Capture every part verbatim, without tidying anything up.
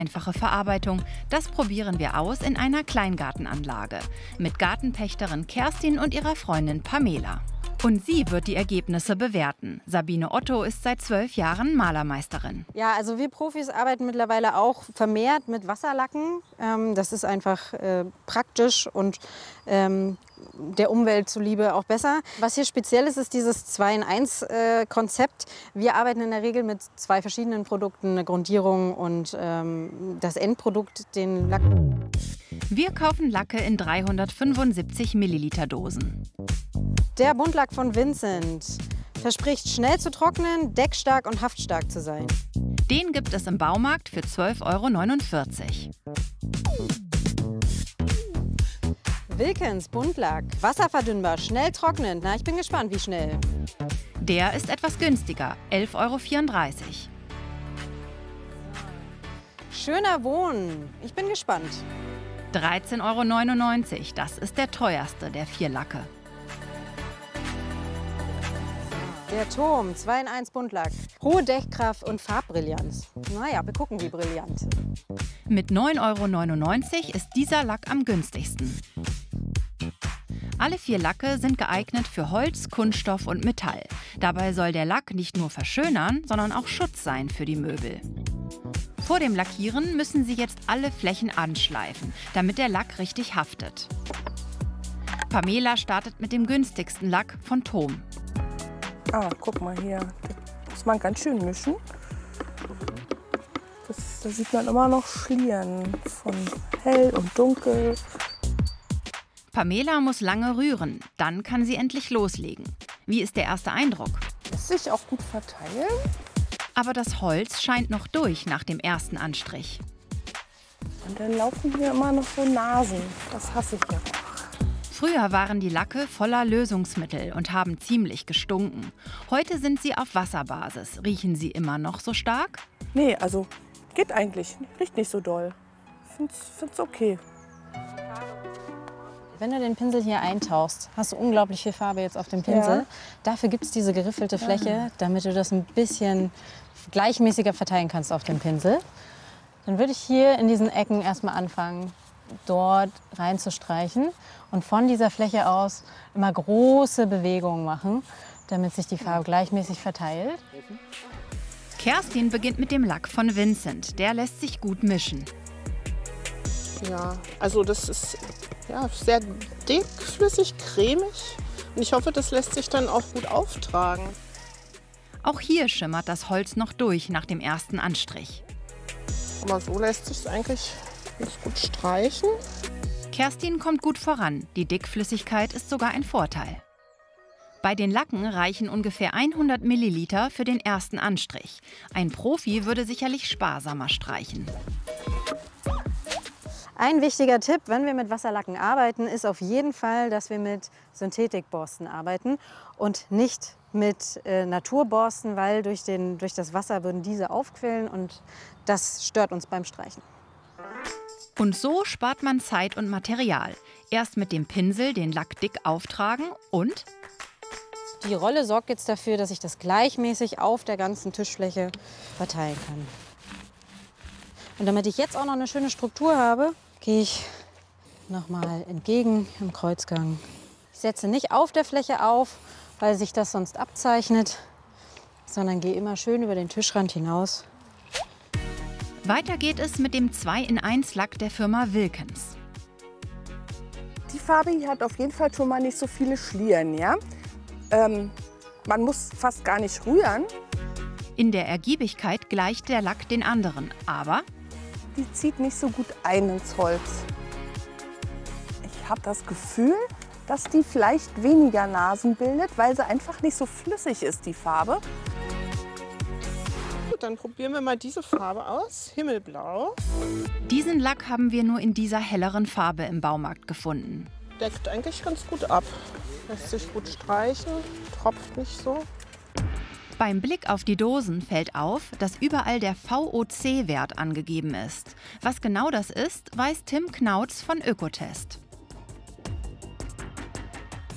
Einfache Verarbeitung, das probieren wir aus in einer Kleingartenanlage mit Gartenpächterin Kerstin und ihrer Freundin Pamela. Und sie wird die Ergebnisse bewerten. Sabine Otto ist seit zwölf Jahren Malermeisterin. Ja, also wir Profis arbeiten mittlerweile auch vermehrt mit Wasserlacken. Ähm, das ist einfach äh, praktisch und ähm, der Umwelt zuliebe auch besser. Was hier speziell ist, ist dieses zwei in eins Konzept. Wir arbeiten in der Regel mit zwei verschiedenen Produkten, eine Grundierung und ähm, das Endprodukt, den Lack. Wir kaufen Lacke in dreihundertfünfundsiebzig Milliliter Dosen. Der Buntlack von Vincent verspricht schnell zu trocknen, deckstark und haftstark zu sein. Den gibt es im Baumarkt für zwölf Euro neunundvierzig. Wilkens Buntlack, wasserverdünnbar, schnell trocknend. Na, ich bin gespannt, wie schnell. Der ist etwas günstiger, elf Euro vierunddreißig. Schöner Wohnen, ich bin gespannt. dreizehn Euro neunundneunzig, das ist der teuerste der vier Lacke. Der Turm, zwei in eins Buntlack. Hohe Deckkraft und Farbbrillanz. Naja, wir gucken, wie brillant. Mit neun Euro neunundneunzig ist dieser Lack am günstigsten. Alle vier Lacke sind geeignet für Holz, Kunststoff und Metall. Dabei soll der Lack nicht nur verschönern, sondern auch Schutz sein für die Möbel. Vor dem Lackieren müssen Sie jetzt alle Flächen anschleifen, damit der Lack richtig haftet. Pamela startet mit dem günstigsten Lack von Tom. Ah, guck mal hier. Das muss man ganz schön mischen. Das, da sieht man immer noch Schlieren von hell und dunkel. Pamela muss lange rühren, dann kann sie endlich loslegen. Wie ist der erste Eindruck? Lässt sich auch gut verteilen. Aber das Holz scheint noch durch nach dem ersten Anstrich. Und dann laufen hier immer noch so Nasen. Das hasse ich ja. Früher waren die Lacke voller Lösungsmittel und haben ziemlich gestunken. Heute sind sie auf Wasserbasis. Riechen sie immer noch so stark? Nee, also geht eigentlich. Riecht nicht so doll. Find's, find's okay. Wenn du den Pinsel hier eintauchst, hast du unglaublich viel Farbe jetzt auf dem Pinsel. Ja. Dafür gibt es diese geriffelte Fläche, damit du das ein bisschen gleichmäßiger verteilen kannst auf dem Pinsel. Dann würde ich hier in diesen Ecken erstmal anfangen, dort reinzustreichen und von dieser Fläche aus immer große Bewegungen machen, damit sich die Farbe gleichmäßig verteilt. Kerstin beginnt mit dem Lack von Vincent. Der lässt sich gut mischen. Ja, also das ist ja, sehr dickflüssig, cremig. Und ich hoffe, das lässt sich dann auch gut auftragen. Auch hier schimmert das Holz noch durch nach dem ersten Anstrich. Aber so lässt sich es eigentlich ganz gut streichen. Kerstin kommt gut voran. Die Dickflüssigkeit ist sogar ein Vorteil. Bei den Lacken reichen ungefähr hundert Milliliter für den ersten Anstrich. Ein Profi würde sicherlich sparsamer streichen. Ein wichtiger Tipp, wenn wir mit Wasserlacken arbeiten, ist auf jeden Fall, dass wir mit Synthetikborsten arbeiten und nicht mit äh, Naturborsten, weil durch, den, durch das Wasser würden diese aufquillen und das stört uns beim Streichen. Und so spart man Zeit und Material. Erst mit dem Pinsel den Lack dick auftragen und die Rolle sorgt jetzt dafür, dass ich das gleichmäßig auf der ganzen Tischfläche verteilen kann. Und damit ich jetzt auch noch eine schöne Struktur habe, gehe ich nochmal entgegen im Kreuzgang. Ich setze nicht auf der Fläche auf, weil sich das sonst abzeichnet, sondern gehe immer schön über den Tischrand hinaus. Weiter geht es mit dem zwei in eins Lack der Firma Wilkens. Die Farbe hier hat auf jeden Fall schon mal nicht so viele Schlieren, ja? Ähm, man muss fast gar nicht rühren. In der Ergiebigkeit gleicht der Lack den anderen, aber die zieht nicht so gut ein ins Holz. Ich habe das Gefühl, dass die vielleicht weniger Nasen bildet, weil sie einfach nicht so flüssig ist, die Farbe. Gut, dann probieren wir mal diese Farbe aus, Himmelblau. Diesen Lack haben wir nur in dieser helleren Farbe im Baumarkt gefunden. Deckt eigentlich ganz gut ab. Lässt sich gut streichen, tropft nicht so. Beim Blick auf die Dosen fällt auf, dass überall der V O C-Wert angegeben ist. Was genau das ist, weiß Tim Knautz von Ökotest.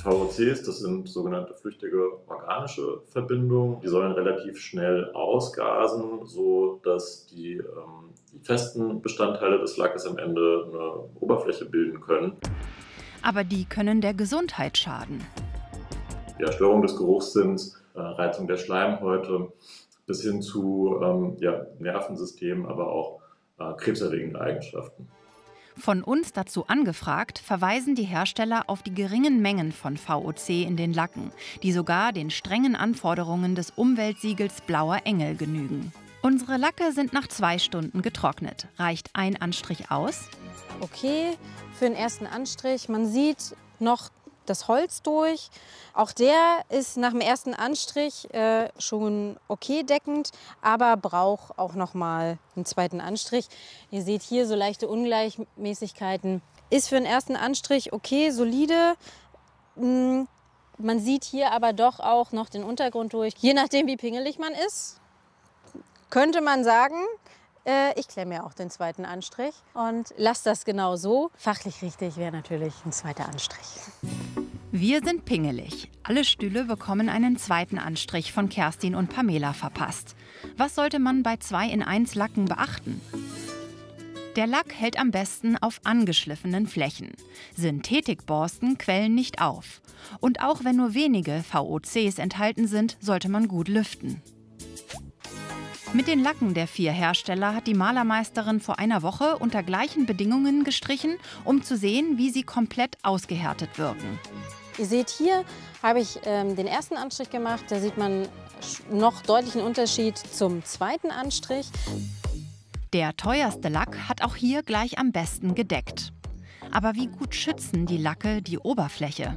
V O Cs, das sind sogenannte flüchtige organische Verbindungen. Die sollen relativ schnell ausgasen, sodass die, ähm, die festen Bestandteile des Lackes am Ende eine Oberfläche bilden können. Aber die können der Gesundheit schaden. Ja, Störung des Geruchssinns, äh, Reizung der Schleimhäute bis hin zu ähm, ja, Nervensystem, aber auch äh, krebserregende Eigenschaften. Von uns dazu angefragt, verweisen die Hersteller auf die geringen Mengen von V O C in den Lacken, die sogar den strengen Anforderungen des Umweltsiegels Blauer Engel genügen. Unsere Lacke sind nach zwei Stunden getrocknet. Reicht ein Anstrich aus? Okay, für den ersten Anstrich. Man sieht noch das Holz durch. Auch der ist nach dem ersten Anstrich äh, schon okay deckend, aber braucht auch noch mal einen zweiten Anstrich. Ihr seht hier so leichte Ungleichmäßigkeiten. Ist für den ersten Anstrich okay, solide. Mm, man sieht hier aber doch auch noch den Untergrund durch. Je nachdem, wie pingelig man ist, könnte man sagen, äh, ich klemme ja auch den zweiten Anstrich und lasse das genau so. Fachlich richtig wäre natürlich ein zweiter Anstrich. Wir sind pingelig. Alle Stühle bekommen einen zweiten Anstrich von Kerstin und Pamela verpasst. Was sollte man bei zwei in eins Lacken beachten? Der Lack hält am besten auf angeschliffenen Flächen. Synthetikborsten quellen nicht auf. Und auch wenn nur wenige V O Cs enthalten sind, sollte man gut lüften. Mit den Lacken der vier Hersteller hat die Malermeisterin vor einer Woche unter gleichen Bedingungen gestrichen, um zu sehen, wie sie komplett ausgehärtet wirken. Ihr seht, hier habe ich ähm, den ersten Anstrich gemacht. Da sieht man noch deutlichen Unterschied zum zweiten Anstrich. Der teuerste Lack hat auch hier gleich am besten gedeckt. Aber wie gut schützen die Lacke die Oberfläche?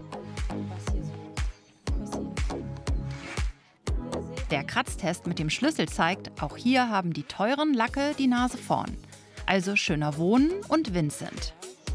Der Kratztest mit dem Schlüssel zeigt, auch hier haben die teuren Lacke die Nase vorn. Also schöner wohnen und Vincent.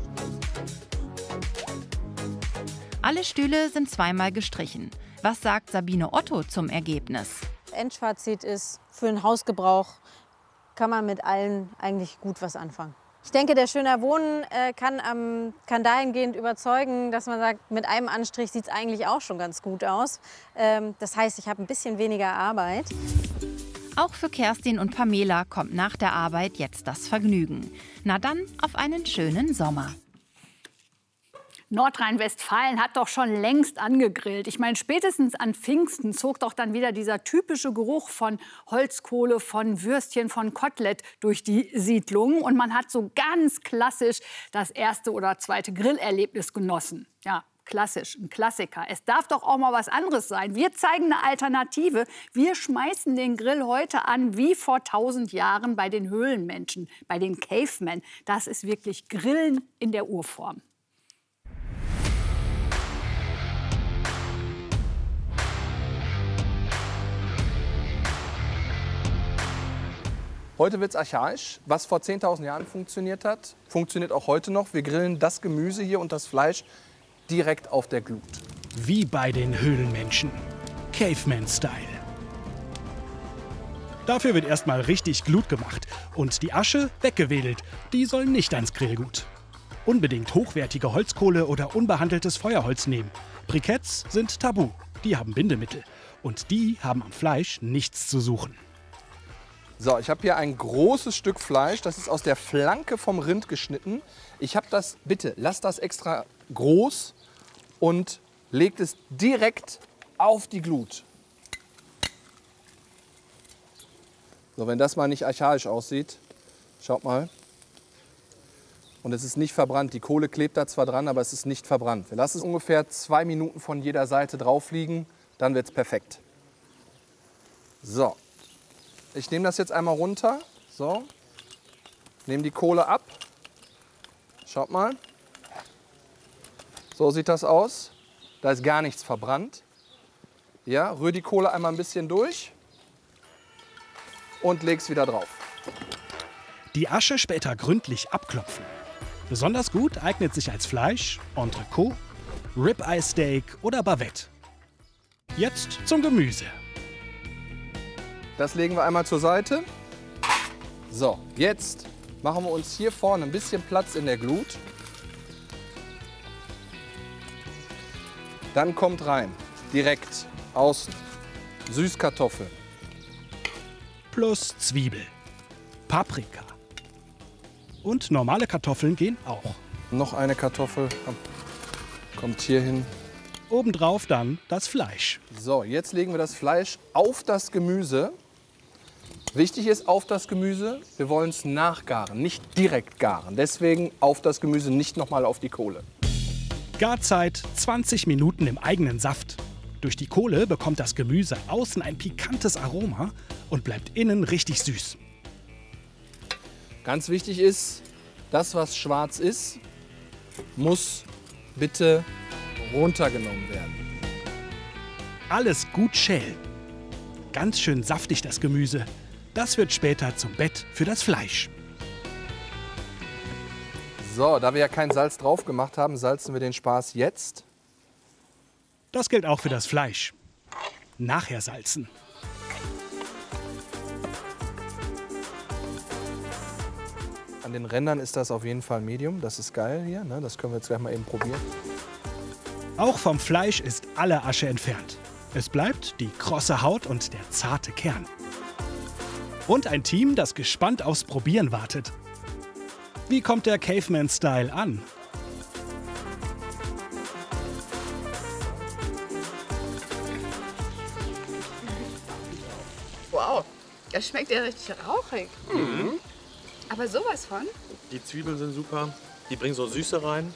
Alle Stühle sind zweimal gestrichen. Was sagt Sabine Otto zum Ergebnis? Endfazit ist, für den Hausgebrauch kann man mit allen eigentlich gut was anfangen. Ich denke, der Schöner Wohnen äh, kann, ähm, kann dahingehend überzeugen, dass man sagt, mit einem Anstrich sieht es eigentlich auch schon ganz gut aus. Ähm, das heißt, ich habe ein bisschen weniger Arbeit. Auch für Kerstin und Pamela kommt nach der Arbeit jetzt das Vergnügen. Na dann auf einen schönen Sommer. Nordrhein-Westfalen hat doch schon längst angegrillt. Ich meine, spätestens an Pfingsten zog doch dann wieder dieser typische Geruch von Holzkohle, von Würstchen, von Kotelett durch die Siedlung. Und man hat so ganz klassisch das erste oder zweite Grillerlebnis genossen. Ja, klassisch, ein Klassiker. Es darf doch auch mal was anderes sein. Wir zeigen eine Alternative. Wir schmeißen den Grill heute an wie vor tausend Jahren bei den Höhlenmenschen, bei den Cavemen. Das ist wirklich Grillen in der Urform. Heute wird es archaisch. Was vor zehntausend Jahren funktioniert hat, funktioniert auch heute noch. Wir grillen das Gemüse hier und das Fleisch direkt auf der Glut. Wie bei den Höhlenmenschen. Caveman-Style. Dafür wird erstmal richtig Glut gemacht und die Asche weggewedelt. Die soll nicht ans Grillgut. Unbedingt hochwertige Holzkohle oder unbehandeltes Feuerholz nehmen. Briketts sind tabu. Die haben Bindemittel. Und die haben am Fleisch nichts zu suchen. So, ich habe hier ein großes Stück Fleisch, das ist aus der Flanke vom Rind geschnitten. Ich habe das, bitte, lasst das extra groß und legt es direkt auf die Glut. So, wenn das mal nicht archaisch aussieht, schaut mal. Und es ist nicht verbrannt. Die Kohle klebt da zwar dran, aber es ist nicht verbrannt. Wir lassen es ungefähr zwei Minuten von jeder Seite drauf liegen, dann wird es perfekt. So. Ich nehme das jetzt einmal runter, so, nehme die Kohle ab, schaut mal, so sieht das aus, da ist gar nichts verbrannt. Ja, rühre die Kohle einmal ein bisschen durch und leg's wieder drauf. Die Asche später gründlich abklopfen. Besonders gut eignet sich als Fleisch, Entrecot, Ribeye Steak oder Bavette. Jetzt zum Gemüse. Das legen wir einmal zur Seite. So, jetzt machen wir uns hier vorne ein bisschen Platz in der Glut. Dann kommt rein, direkt außen, Süßkartoffeln. Plus Zwiebel, Paprika. Und normale Kartoffeln gehen auch. Noch eine Kartoffel kommt hier hin. Obendrauf dann das Fleisch. So, jetzt legen wir das Fleisch auf das Gemüse. Wichtig ist auf das Gemüse, wir wollen es nachgaren, nicht direkt garen. Deswegen auf das Gemüse, nicht noch mal auf die Kohle. Garzeit zwanzig Minuten im eigenen Saft. Durch die Kohle bekommt das Gemüse außen ein pikantes Aroma und bleibt innen richtig süß. Ganz wichtig ist, das, was schwarz ist, muss bitte runtergenommen werden. Alles gut schälen. Ganz schön saftig das Gemüse. Das wird später zum Bett für das Fleisch. So, da wir ja kein Salz drauf gemacht haben, salzen wir den Spaß jetzt. Das gilt auch für das Fleisch. Nachher salzen. An den Rändern ist das auf jeden Fall Medium. Das ist geil hier, ne? Das können wir jetzt gleich mal eben probieren. Auch vom Fleisch ist alle Asche entfernt. Es bleibt die krosse Haut und der zarte Kern. Und ein Team, das gespannt aufs Probieren wartet. Wie kommt der Caveman-Style an? Wow, das schmeckt ja richtig rauchig. Mhm. Aber sowas von? Die Zwiebeln sind super, die bringen so Süße rein.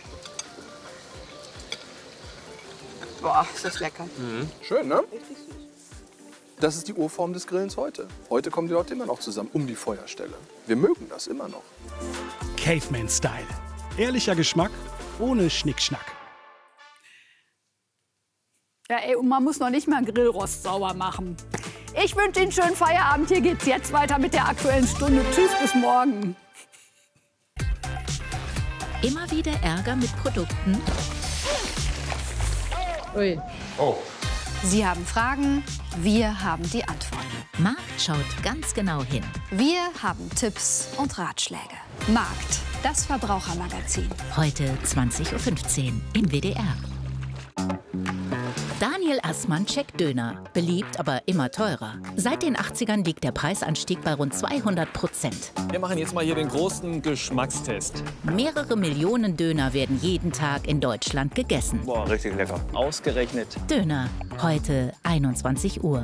Boah, ist das lecker. Mhm. Schön, ne? Das ist die Urform des Grillens heute. Heute kommen die Leute immer noch zusammen um die Feuerstelle. Wir mögen das immer noch. Caveman-Style. Ehrlicher Geschmack ohne Schnickschnack. Ja, ey, und man muss noch nicht mal Grillrost sauber machen. Ich wünsche Ihnen schönen Feierabend. Hier geht's jetzt weiter mit der Aktuellen Stunde. Tschüss, bis morgen. Immer wieder Ärger mit Produkten? Ui. Oh. Sie haben Fragen, wir haben die Antworten. Markt schaut ganz genau hin. Wir haben Tipps und Ratschläge. Markt, das Verbrauchermagazin. Heute zwanzig Uhr fünfzehn im W D R. Daniel Assmann checkt Döner. Beliebt, aber immer teurer. Seit den achtzigern liegt der Preisanstieg bei rund zweihundert Prozent. Wir machen jetzt mal hier den großen Geschmackstest. Mehrere Millionen Döner werden jeden Tag in Deutschland gegessen. Boah, richtig lecker. Ausgerechnet. Döner, heute einundzwanzig Uhr.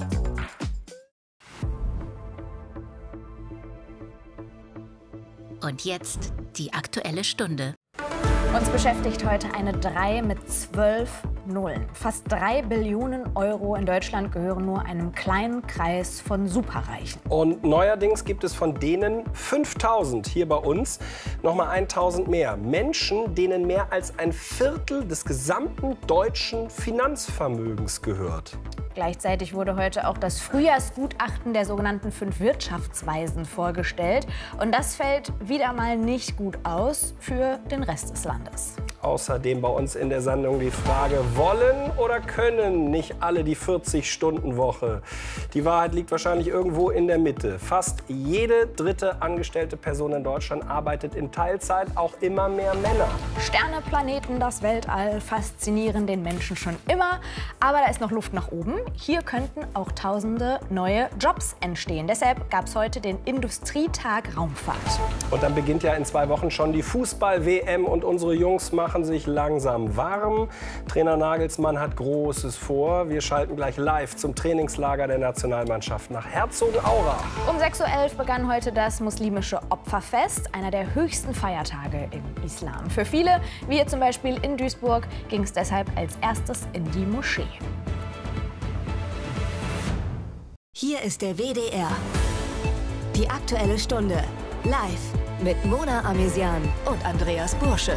Und jetzt die Aktuelle Stunde. Uns beschäftigt heute eine drei mit zwölf Nullen. Fast drei Billionen Euro in Deutschland gehören nur einem kleinen Kreis von Superreichen. Und neuerdings gibt es von denen fünftausend hier bei uns noch mal tausend mehr. Menschen, denen mehr als ein Viertel des gesamten deutschen Finanzvermögens gehört. Gleichzeitig wurde heute auch das Frühjahrsgutachten der sogenannten fünf Wirtschaftsweisen vorgestellt. Und das fällt wieder mal nicht gut aus für den Rest des Landes. Außerdem bei uns in der Sendung die Frage, wollen oder können nicht alle die vierzig-Stunden-Woche? Die Wahrheit liegt wahrscheinlich irgendwo in der Mitte. Fast jede dritte angestellte Person in Deutschland arbeitet in Teilzeit, auch immer mehr Männer. Sterne, Planeten, das Weltall faszinieren den Menschen schon immer. Aber da ist noch Luft nach oben. Hier könnten auch tausende neue Jobs entstehen. Deshalb gab es heute den Industrietag Raumfahrt. Und dann beginnt ja in zwei Wochen schon die Fußball-W M und unsere Jungs machen sich langsam warm. Trainer Nagelsmann hat Großes vor. Wir schalten gleich live zum Trainingslager der Nationalmannschaft nach Herzogenaurach. Um sechs Uhr elf begann heute das muslimische Opferfest, einer der höchsten Feiertage im Islam. Für viele, wie hier zum Beispiel in Duisburg, ging es deshalb als erstes in die Moschee. Hier ist der W D R. Die Aktuelle Stunde. Live mit Mona Amesian und Andreas Bursche.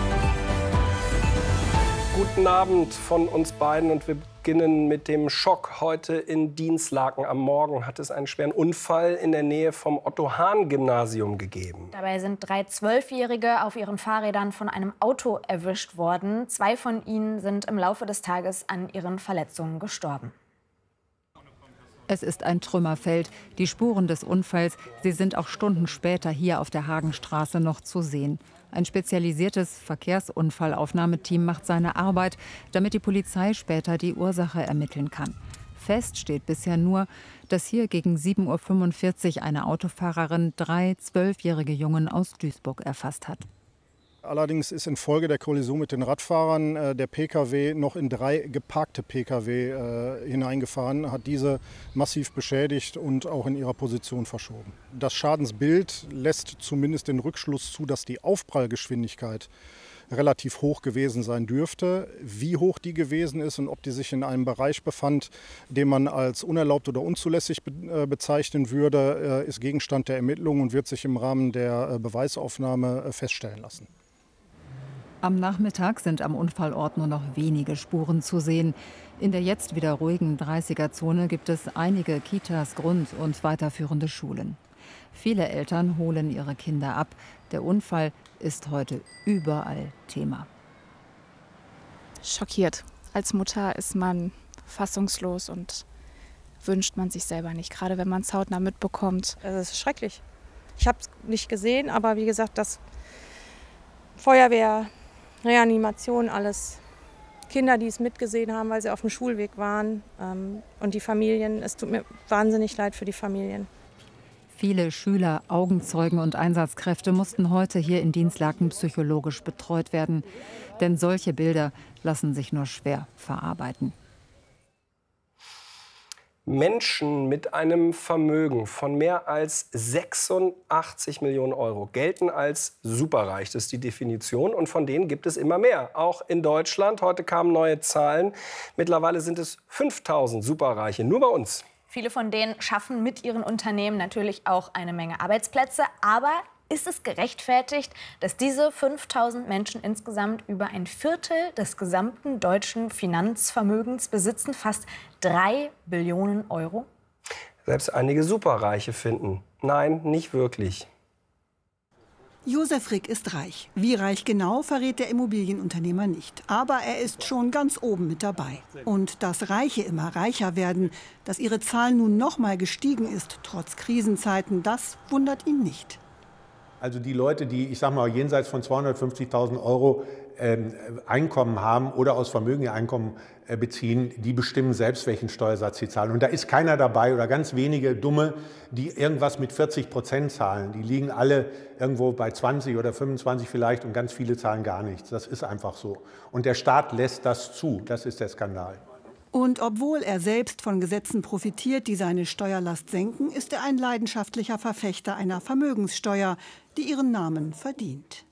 Guten Abend von uns beiden und wir beginnen mit dem Schock. Heute in Dinslaken am Morgen hat es einen schweren Unfall in der Nähe vom Otto-Hahn-Gymnasium gegeben. Dabei sind drei Zwölfjährige auf ihren Fahrrädern von einem Auto erwischt worden. Zwei von ihnen sind im Laufe des Tages an ihren Verletzungen gestorben. Es ist ein Trümmerfeld. Die Spuren des Unfalls, sie sind auch Stunden später hier auf der Hagenstraße noch zu sehen. Ein spezialisiertes Verkehrsunfallaufnahmeteam macht seine Arbeit, damit die Polizei später die Ursache ermitteln kann. Fest steht bisher nur, dass hier gegen sieben Uhr fünfundvierzig eine Autofahrerin drei zwölfjährige Jungen aus Duisburg erfasst hat. Allerdings ist infolge der Kollision mit den Radfahrern äh, der Pkw noch in drei geparkte Pkw äh, hineingefahren, hat diese massiv beschädigt und auch in ihrer Position verschoben. Das Schadensbild lässt zumindest den Rückschluss zu, dass die Aufprallgeschwindigkeit relativ hoch gewesen sein dürfte. Wie hoch die gewesen ist und ob die sich in einem Bereich befand, den man als unerlaubt oder unzulässig be äh, bezeichnen würde, äh, ist Gegenstand der Ermittlungen und wird sich im Rahmen der äh, Beweisaufnahme äh, feststellen lassen. Am Nachmittag sind am Unfallort nur noch wenige Spuren zu sehen. In der jetzt wieder ruhigen dreißiger-Zone gibt es einige Kitas, Grund- und weiterführende Schulen. Viele Eltern holen ihre Kinder ab. Der Unfall ist heute überall Thema. Schockiert. Als Mutter ist man fassungslos und wünscht man sich selber nicht, gerade wenn man es hautnah mitbekommt. Es ist schrecklich. Ich habe es nicht gesehen, aber wie gesagt, das Feuerwehr, Reanimation, alles. Kinder, die es mitgesehen haben, weil sie auf dem Schulweg waren. Ähm, und die Familien, es tut mir wahnsinnig leid für die Familien. Viele Schüler, Augenzeugen und Einsatzkräfte mussten heute hier in Dinslaken psychologisch betreut werden. Denn solche Bilder lassen sich nur schwer verarbeiten. Menschen mit einem Vermögen von mehr als sechsundachtzig Millionen Euro gelten als superreich. Das ist die Definition. Und von denen gibt es immer mehr. Auch in Deutschland. Heute kamen neue Zahlen. Mittlerweile sind es fünftausend Superreiche. Nur bei uns. Viele von denen schaffen mit ihren Unternehmen natürlich auch eine Menge Arbeitsplätze. Aber ist es gerechtfertigt, dass diese fünftausend Menschen insgesamt über ein Viertel des gesamten deutschen Finanzvermögens besitzen? Fast drei Billionen Euro? Selbst einige Superreiche finden, nein, nicht wirklich. Josef Frick ist reich. Wie reich genau, verrät der Immobilienunternehmer nicht. Aber er ist schon ganz oben mit dabei. Und dass Reiche immer reicher werden, dass ihre Zahl nun noch mal gestiegen ist, trotz Krisenzeiten, das wundert ihn nicht. Also die Leute, die, ich sag mal, jenseits von zweihundertfünfzigtausend Euro ähm, Einkommen haben oder aus Vermögen ihr Einkommen äh, beziehen, die bestimmen selbst, welchen Steuersatz sie zahlen. Und da ist keiner dabei oder ganz wenige Dumme, die irgendwas mit vierzig Prozent zahlen. Die liegen alle irgendwo bei zwanzig oder fünfundzwanzig vielleicht und ganz viele zahlen gar nichts. Das ist einfach so. Und der Staat lässt das zu. Das ist der Skandal. Und obwohl er selbst von Gesetzen profitiert, die seine Steuerlast senken, ist er ein leidenschaftlicher Verfechter einer Vermögenssteuer, die ihren Namen verdient.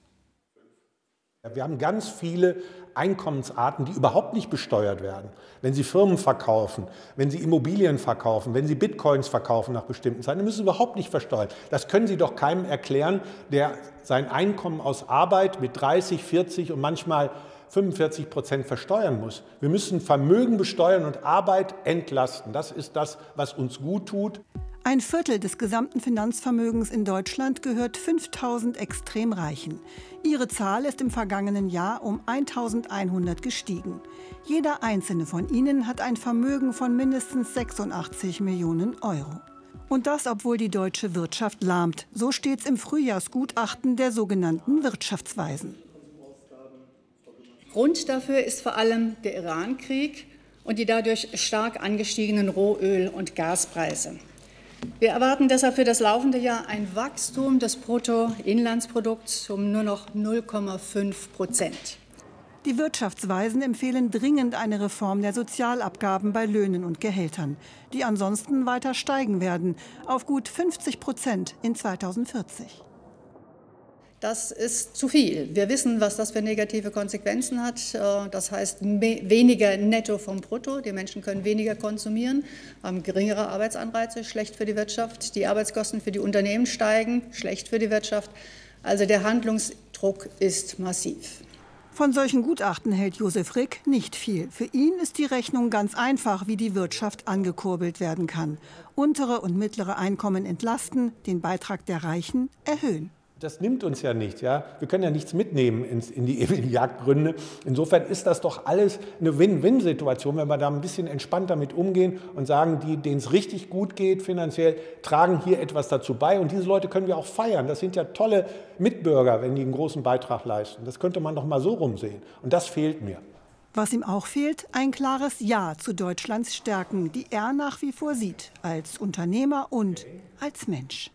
Wir haben ganz viele Einkommensarten, die überhaupt nicht besteuert werden. Wenn Sie Firmen verkaufen, wenn Sie Immobilien verkaufen, wenn Sie Bitcoins verkaufen nach bestimmten Zeiten, dann müssen Sie überhaupt nicht versteuern. Das können Sie doch keinem erklären, der sein Einkommen aus Arbeit mit dreißig, vierzig und manchmal fünfundvierzig Prozent versteuern muss. Wir müssen Vermögen besteuern und Arbeit entlasten. Das ist das, was uns gut tut. Ein Viertel des gesamten Finanzvermögens in Deutschland gehört fünftausend Extremreichen. Ihre Zahl ist im vergangenen Jahr um eintausendeinhundert gestiegen. Jeder einzelne von ihnen hat ein Vermögen von mindestens sechsundachtzig Millionen Euro. Und das, obwohl die deutsche Wirtschaft lahmt. So steht es im Frühjahrsgutachten der sogenannten Wirtschaftsweisen. Grund dafür ist vor allem der Iran-Krieg und die dadurch stark angestiegenen Rohöl- und Gaspreise. Wir erwarten deshalb für das laufende Jahr ein Wachstum des Bruttoinlandsprodukts um nur noch null Komma fünf Prozent. Die Wirtschaftsweisen empfehlen dringend eine Reform der Sozialabgaben bei Löhnen und Gehältern, die ansonsten weiter steigen werden, auf gut fünfzig Prozent in zweitausendvierzig. Das ist zu viel. Wir wissen, was das für negative Konsequenzen hat. Das heißt weniger Netto vom Brutto. Die Menschen können weniger konsumieren, haben geringere Arbeitsanreize, schlecht für die Wirtschaft. Die Arbeitskosten für die Unternehmen steigen, schlecht für die Wirtschaft. Also der Handlungsdruck ist massiv. Von solchen Gutachten hält Josef Frick nicht viel. Für ihn ist die Rechnung ganz einfach, wie die Wirtschaft angekurbelt werden kann. Untere und mittlere Einkommen entlasten, den Beitrag der Reichen erhöhen. Das nimmt uns ja nichts. Ja? Wir können ja nichts mitnehmen ins, in die ewigen Jagdgründe. Insofern ist das doch alles eine Win-Win-Situation, wenn wir da ein bisschen entspannter mit umgehen und sagen, die, denen es richtig gut geht finanziell, tragen hier etwas dazu bei. Und diese Leute können wir auch feiern. Das sind ja tolle Mitbürger, wenn die einen großen Beitrag leisten. Das könnte man doch mal so rumsehen. Und das fehlt mir. Was ihm auch fehlt, ein klares Ja zu Deutschlands Stärken, die er nach wie vor sieht, als Unternehmer und als Mensch.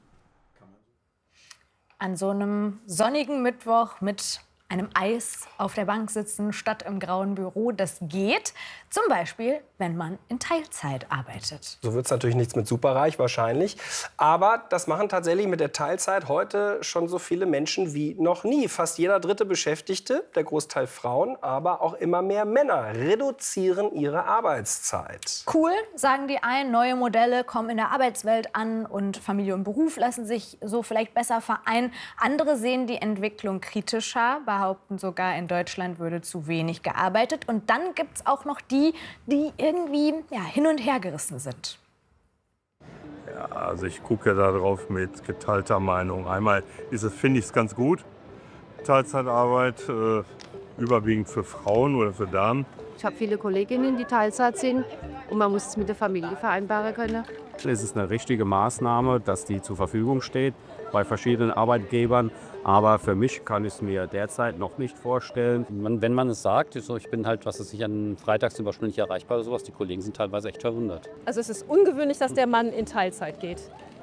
An so einem sonnigen Mittwoch mit einem Eis auf der Bank sitzen statt im grauen Büro, das geht. Zum Beispiel, wenn man in Teilzeit arbeitet. So wird es natürlich nichts mit Superreich wahrscheinlich. Aber das machen tatsächlich mit der Teilzeit heute schon so viele Menschen wie noch nie. Fast jeder dritte Beschäftigte, der Großteil Frauen, aber auch immer mehr Männer reduzieren ihre Arbeitszeit. Cool, sagen die einen, neue Modelle kommen in der Arbeitswelt an und Familie und Beruf lassen sich so vielleicht besser vereinen. Andere sehen die Entwicklung kritischer, behaupten sogar, in Deutschland würde zu wenig gearbeitet. Und dann gibt es auch noch die, die irgendwie ja, hin und her gerissen sind. Ja, also ich gucke ja darauf mit geteilter Meinung. Einmal ist es, finde ich es ganz gut, Teilzeitarbeit, äh, überwiegend für Frauen oder für Damen. Ich habe viele Kolleginnen, die Teilzeit sind und man muss es mit der Familie vereinbaren können. Es ist eine richtige Maßnahme, dass die zur Verfügung steht bei verschiedenen Arbeitgebern. Aber für mich kann ich es mir derzeit noch nicht vorstellen. Man, wenn man es sagt, so, ich bin halt, was weiß ich, an Freitags zum Beispiel nicht erreichbar oder sowas, die Kollegen sind teilweise echt verwundert. Also es ist ungewöhnlich, dass der Mann in Teilzeit geht.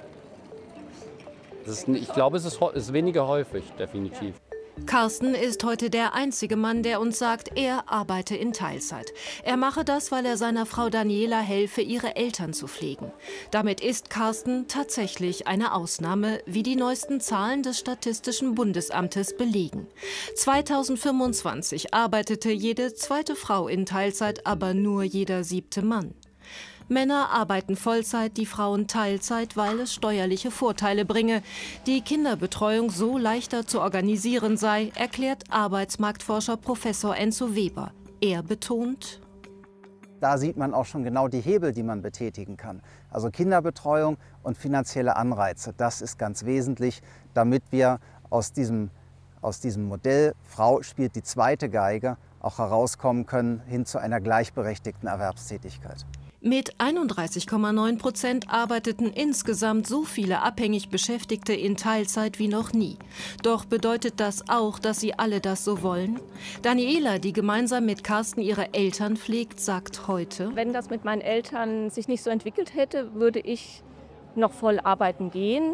Das ist, ich glaube, es ist, ist weniger häufig, definitiv. Carsten ist heute der einzige Mann, der uns sagt, er arbeite in Teilzeit. Er mache das, weil er seiner Frau Daniela helfe, ihre Eltern zu pflegen. Damit ist Carsten tatsächlich eine Ausnahme, wie die neuesten Zahlen des Statistischen Bundesamtes belegen. zweitausendfünfundzwanzig arbeitete jede zweite Frau in Teilzeit, aber nur jeder siebte Mann. Männer arbeiten Vollzeit, die Frauen Teilzeit, weil es steuerliche Vorteile bringe. Die Kinderbetreuung so leichter zu organisieren sei, erklärt Arbeitsmarktforscher Professor Enzo Weber. Er betont: Da sieht man auch schon genau die Hebel, die man betätigen kann. Also Kinderbetreuung und finanzielle Anreize, das ist ganz wesentlich, damit wir aus diesem, aus diesem Modell Frau spielt die zweite Geige auch herauskommen können hin zu einer gleichberechtigten Erwerbstätigkeit. Mit einunddreißig Komma neun Prozent arbeiteten insgesamt so viele abhängig Beschäftigte in Teilzeit wie noch nie. Doch bedeutet das auch, dass sie alle das so wollen? Daniela, die gemeinsam mit Carsten ihre Eltern pflegt, sagt heute: Wenn das mit meinen Eltern sich nicht so entwickelt hätte, würde ich noch voll arbeiten gehen.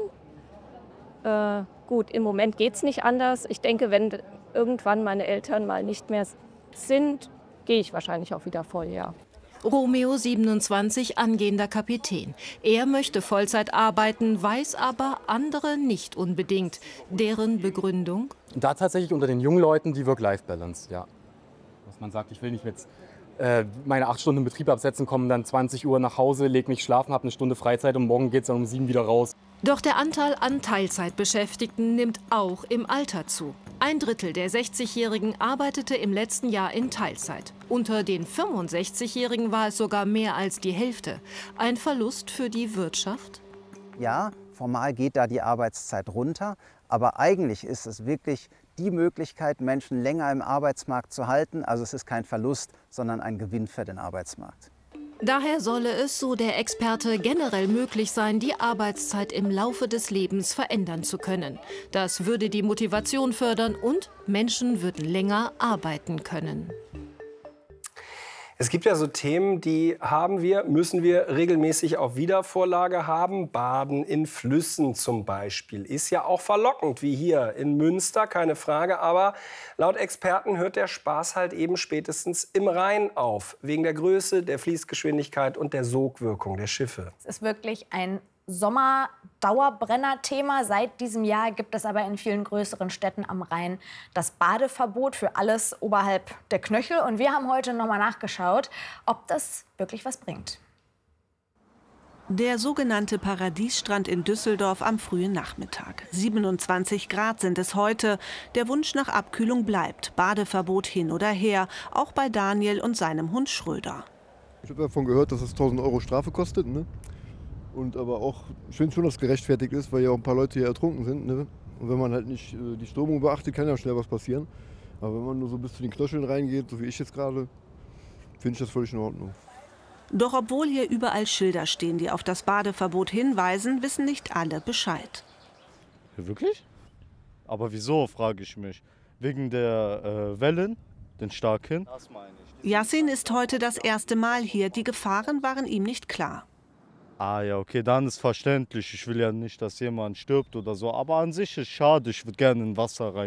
Äh, gut, im Moment geht es nicht anders. Ich denke, wenn irgendwann meine Eltern mal nicht mehr sind, gehe ich wahrscheinlich auch wieder voll, ja. Romeo, siebenundzwanzig, angehender Kapitän. Er möchte Vollzeit arbeiten, weiß aber andere nicht unbedingt. Deren Begründung? Da tatsächlich unter den jungen Leuten die Work-Life-Balance, ja. Dass man sagt, ich will nicht jetzt äh, meine acht Stunden im Betrieb absetzen, komme dann zwanzig Uhr nach Hause, leg mich schlafen, habe eine Stunde Freizeit und morgen geht es dann um sieben wieder raus. Doch der Anteil an Teilzeitbeschäftigten nimmt auch im Alter zu. Ein Drittel der sechzigjährigen arbeitete im letzten Jahr in Teilzeit. Unter den fünfundsechzigjährigen war es sogar mehr als die Hälfte. Ein Verlust für die Wirtschaft? Ja, formal geht da die Arbeitszeit runter, aber eigentlich ist es wirklich die Möglichkeit, Menschen länger im Arbeitsmarkt zu halten. Also es ist kein Verlust, sondern ein Gewinn für den Arbeitsmarkt. Daher solle es, so der Experte, generell möglich sein, die Arbeitszeit im Laufe des Lebens verändern zu können. Das würde die Motivation fördern und Menschen würden länger arbeiten können. Es gibt ja so Themen, die haben wir, müssen wir regelmäßig auf Wiedervorlage haben. Baden in Flüssen zum Beispiel ist ja auch verlockend, wie hier in Münster, keine Frage. Aber laut Experten hört der Spaß halt eben spätestens im Rhein auf. Wegen der Größe, der Fließgeschwindigkeit und der Sogwirkung der Schiffe. Es ist wirklich ein Sommer-Dauerbrenner-Thema. Seit diesem Jahr gibt es aber in vielen größeren Städten am Rhein das Badeverbot für alles oberhalb der Knöchel. Und wir haben heute noch mal nachgeschaut, ob das wirklich was bringt. Der sogenannte Paradiesstrand in Düsseldorf am frühen Nachmittag. siebenundzwanzig Grad sind es heute. Der Wunsch nach Abkühlung bleibt. Badeverbot hin oder her, auch bei Daniel und seinem Hund Schröder. Ich habe davon gehört, dass es tausend Euro Strafe kostet, ne? Und aber auch, ich finde schon, dass es gerechtfertigt ist, weil ja auch ein paar Leute hier ertrunken sind. Ne? Und wenn man halt nicht äh, die Strömung beachtet, kann ja schnell was passieren. Aber wenn man nur so bis zu den Knöcheln reingeht, so wie ich jetzt gerade, finde ich das völlig in Ordnung. Doch obwohl hier überall Schilder stehen, die auf das Badeverbot hinweisen, wissen nicht alle Bescheid. Ja, wirklich? Aber wieso, frage ich mich. Wegen der äh, Wellen, den starken? Das meine ich. Yassin ist heute das erste Mal hier. Die Gefahren waren ihm nicht klar. Ah ja, okay, dann ist verständlich. Ich will ja nicht, dass jemand stirbt oder so. Aber an sich ist es schade, ich würde gerne in Wasser rein.